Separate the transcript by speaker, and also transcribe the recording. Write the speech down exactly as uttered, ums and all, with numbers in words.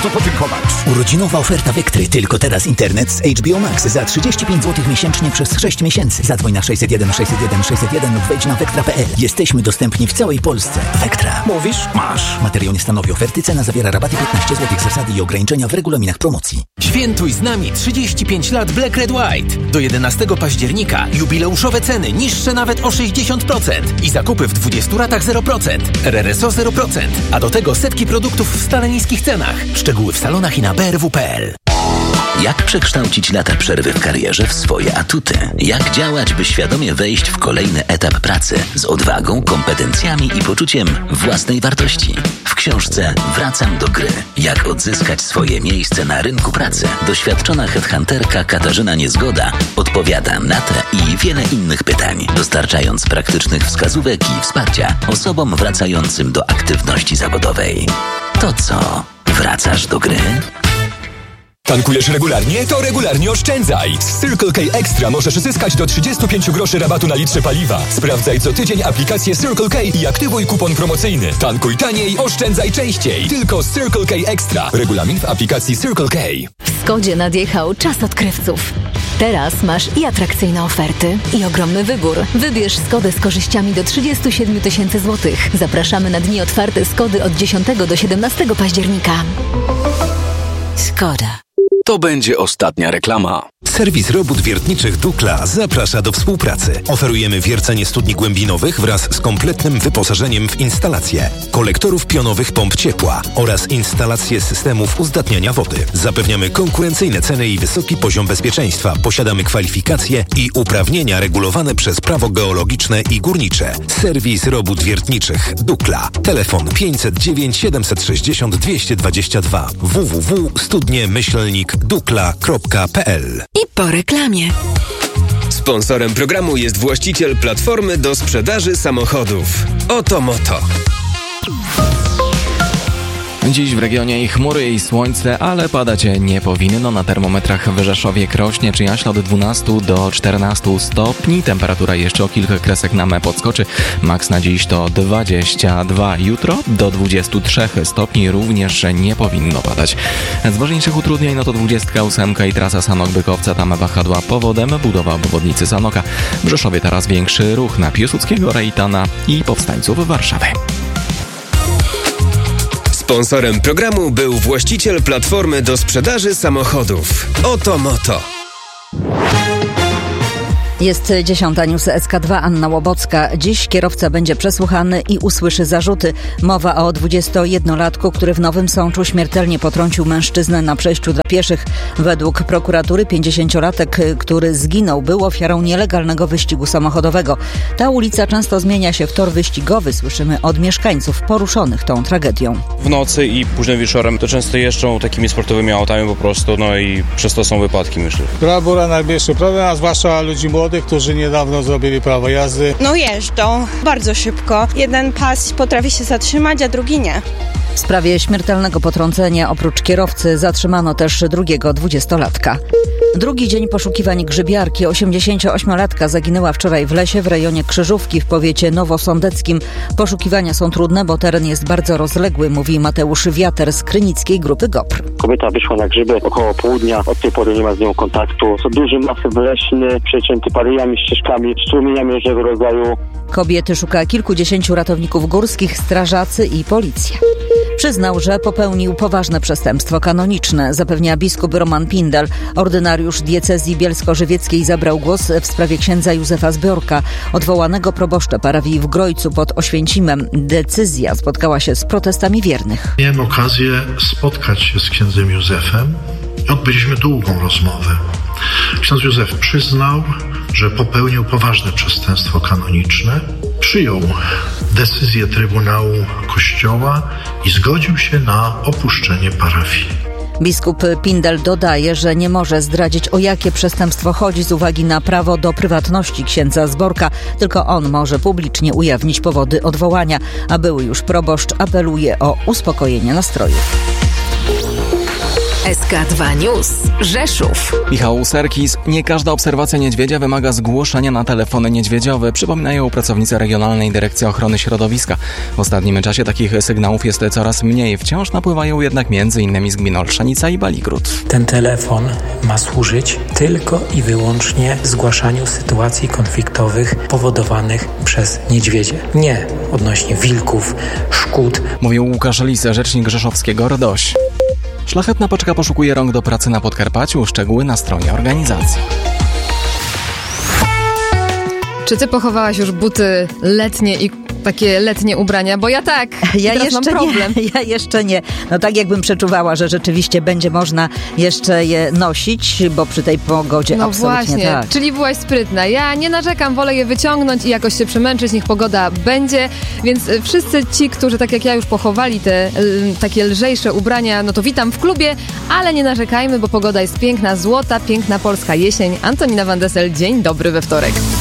Speaker 1: co podziękować.
Speaker 2: Urodzinowa oferta Vectry. Tylko teraz internet z H B O Max za trzydzieści pięć złotych miesięcznie przez sześć miesięcy. Zadzwoń na sześćset jeden sześćset jeden sześćset jeden lub wejdź na vectra kropka p l. Jesteśmy dostępni w całej Polsce. Vectra.
Speaker 1: Mówisz? Masz.
Speaker 2: Materiał nie stanowi oferty. Cena zawiera rabaty piętnaście złotych. Zasady i ograniczenia w regulaminach promocji.
Speaker 3: Świętuj z nami trzydzieści pięć lat Black Red White. Do jedenastego października jubileuszowe ceny niższe nawet o sześćdziesiąt procent i zakupy w dwudziestu ratach zero procent. R R S O zero procent. A do tego setki produktów w stale niskich cenach. Szczegóły w salonach i na b r w kropka p l.
Speaker 4: Jak przekształcić lata przerwy w karierze w swoje atuty? Jak działać, by świadomie wejść w kolejny etap pracy z odwagą, kompetencjami i poczuciem własnej wartości? W książce Wracam do gry. Jak odzyskać swoje miejsce na rynku pracy? Doświadczona headhunterka Katarzyna Niezgoda odpowiada na te i wiele innych pytań, dostarczając praktycznych wskazówek i wsparcia osobom wracającym do aktywności zawodowej. To co? Wracasz do gry?
Speaker 5: Tankujesz regularnie? To regularnie oszczędzaj! Z Circle K Extra możesz zyskać do trzydzieści pięć groszy rabatu na litrze paliwa. Sprawdzaj co tydzień aplikację Circle K i aktywuj kupon promocyjny. Tankuj taniej, oszczędzaj częściej. Tylko z Circle K Extra. Regulamin w aplikacji Circle K.
Speaker 6: W Skodzie nadjechał czas odkrywców. Teraz masz i atrakcyjne oferty, i ogromny wybór. Wybierz Skodę z korzyściami do trzydzieści siedem tysięcy złotych. Zapraszamy na dni otwarte Skody od dziesiątego do siedemnastego października. Skoda.
Speaker 7: To będzie ostatnia reklama.
Speaker 8: Serwis robót wiertniczych Dukla zaprasza do współpracy. Oferujemy wiercenie studni głębinowych wraz z kompletnym wyposażeniem w instalacje, kolektorów pionowych pomp ciepła oraz instalacje systemów uzdatniania wody. Zapewniamy konkurencyjne ceny i wysoki poziom bezpieczeństwa. Posiadamy kwalifikacje i uprawnienia regulowane przez prawo geologiczne i górnicze. Serwis robót wiertniczych Dukla. Telefon pięćset dziewięć siedemset sześćdziesiąt dwieście dwadzieścia dwa. w w w kropka studnie myślnik dukla kropka p l.
Speaker 6: I po reklamie.
Speaker 9: Sponsorem programu jest właściciel platformy do sprzedaży samochodów. Oto Moto.
Speaker 7: Dziś w regionie i chmury i słońce, ale padać nie powinno. Na termometrach w Rzeszowie, Krośnie czy Jaśle od dwunastu do czternastu stopni. Temperatura jeszcze o kilka kresek na me podskoczy. Maks na dziś to dwadzieścia dwa. Jutro do dwudziestu trzech stopni również nie powinno padać. Z ważniejszych utrudnień no to dwudziestka ósemka i trasa Sanok-Bykowca. Tam wahadła powodem. Budowa obwodnicy Sanoka. W Rzeszowie teraz większy ruch na Piłsudskiego, Rejtana i Powstańców Warszawy.
Speaker 9: Sponsorem programu był właściciel platformy do sprzedaży samochodów. Oto Moto.
Speaker 10: Jest dziesiąta, news S K dwa, Anna Łobocka. Dziś kierowca będzie przesłuchany i usłyszy zarzuty. Mowa o dwudziestojednolatku, który w Nowym Sączu śmiertelnie potrącił mężczyznę na przejściu dla pieszych. Według prokuratury pięćdziesięciolatek, który zginął, był ofiarą nielegalnego wyścigu samochodowego. Ta ulica często zmienia się w tor wyścigowy, słyszymy od mieszkańców poruszonych tą tragedią.
Speaker 11: W nocy i późnym wieczorem to często jeżdżą takimi sportowymi autami po prostu, no i przez to są wypadki, myślę.
Speaker 12: Brawura największy problem, a zwłaszcza ludzi młodych, którzy niedawno zrobili prawo jazdy.
Speaker 13: No jeżdżą bardzo szybko. Jeden pas potrafi się zatrzymać, a drugi nie.
Speaker 10: W sprawie śmiertelnego potrącenia oprócz kierowcy zatrzymano też drugiego dwudziestolatka. Drugi dzień poszukiwań grzybiarki. osiemdziesięcioośmiolatka zaginęła wczoraj w lesie w rejonie Krzyżówki w powiecie nowosądeckim. Poszukiwania są trudne, bo teren jest bardzo rozległy, mówi Mateusz Wiater z krynickiej grupy GOPR.
Speaker 14: Kobieta wyszła na grzyby około południa, od tej pory nie ma z nią kontaktu. Są duży masyw leśny, przecięty paryjami, ścieżkami, strumieniami różnego rodzaju.
Speaker 10: Kobiety szuka kilkudziesięciu ratowników górskich, strażacy i policja. Przyznał, że popełnił poważne przestępstwo kanoniczne, zapewnia biskup Roman Pindel. Ordynariusz diecezji bielsko-żywieckiej zabrał głos w sprawie księdza Józefa Zbiorka, odwołanego proboszcza parafii w Grojcu pod Oświęcimem. Decyzja spotkała się z protestami wiernych.
Speaker 15: Miałem okazję spotkać się z księdzem Józefem i odbyliśmy długą rozmowę. Ksiądz Józef przyznał, że popełnił poważne przestępstwo kanoniczne, przyjął decyzję Trybunału Kościoła i zgodził się na opuszczenie parafii.
Speaker 10: Biskup Pindel dodaje, że nie może zdradzić, o jakie przestępstwo chodzi z uwagi na prawo do prywatności księdza Zborka. Tylko on może publicznie ujawnić powody odwołania, a były już proboszcz apeluje o uspokojenie nastrojów.
Speaker 1: S K dwa News. Rzeszów.
Speaker 7: Michał Serkis. Nie każda obserwacja niedźwiedzia wymaga zgłoszenia na telefony niedźwiedziowe, przypominają pracownicy Regionalnej Dyrekcji Ochrony Środowiska. W ostatnim czasie takich sygnałów jest coraz mniej. Wciąż napływają jednak między innymi z gmin Olszanica i Baligród.
Speaker 16: Ten telefon ma służyć tylko i wyłącznie zgłaszaniu sytuacji konfliktowych powodowanych przez niedźwiedzie. Nie odnośnie wilków, szkód.
Speaker 7: Mówił Łukasz Lis, rzecznik rzeszowskiego R D O Ś. Szlachetna Paczka poszukuje rąk do pracy na Podkarpaciu. Szczegóły na stronie organizacji.
Speaker 17: Czy ty pochowałaś już buty letnie i takie letnie ubrania? Bo ja tak.
Speaker 10: Ja
Speaker 17: teraz
Speaker 10: jeszcze
Speaker 17: mam problem.
Speaker 10: nie. Ja jeszcze nie. No tak jakbym przeczuwała, że rzeczywiście będzie można jeszcze je nosić, bo przy tej pogodzie
Speaker 17: no
Speaker 10: absolutnie
Speaker 17: właśnie,
Speaker 10: tak.
Speaker 17: Czyli byłaś sprytna. Ja nie narzekam, wolę je wyciągnąć i jakoś się przemęczyć, niech pogoda będzie. Więc wszyscy ci, którzy tak jak ja już pochowali te y, takie lżejsze ubrania, no to witam w klubie, ale nie narzekajmy, bo pogoda jest piękna, złota, piękna polska jesień. Antonina Van Dessel, dzień dobry we wtorek.